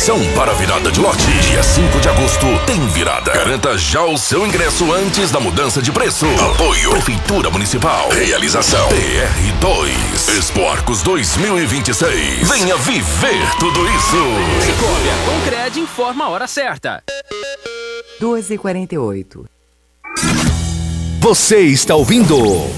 Atenção para a virada de lote. Dia 5 de agosto tem virada. Garanta já o seu ingresso antes da mudança de preço. Apoio Prefeitura Municipal. Realização PR2. Expo Arcos 2026. Venha viver tudo isso. Cicobi, a Concred informa a hora certa. 2h48. Você está ouvindo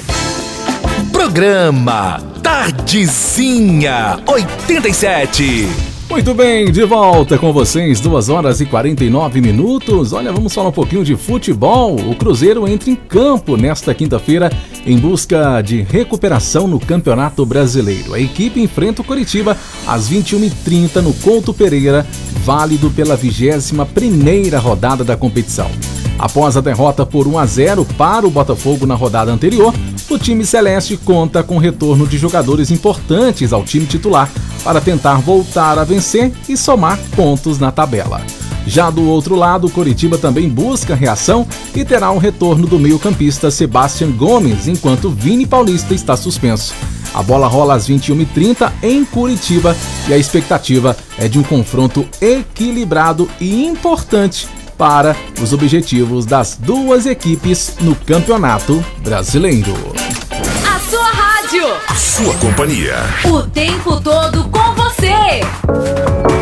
Programa Tardezinha 87. Muito bem, de volta com vocês, 2h49. Olha, vamos falar um pouquinho de futebol. O Cruzeiro entra em campo nesta quinta-feira em busca de recuperação no Campeonato Brasileiro. A equipe enfrenta o Coritiba às 21h30 no Couto Pereira, válido pela 21ª rodada da competição. Após a derrota por 1-0 para o Botafogo na rodada anterior, o time celeste conta com o retorno de jogadores importantes ao time titular para tentar voltar a vencer e somar pontos na tabela. Já do outro lado, o Coritiba também busca reação e terá o retorno do meio-campista Sebastian Gomes, enquanto Vini Paulista está suspenso. A bola rola às 21h30 em Curitiba e a expectativa é de um confronto equilibrado e importante para os objetivos das duas equipes no Campeonato Brasileiro. A sua rádio, a sua companhia, o tempo todo com você.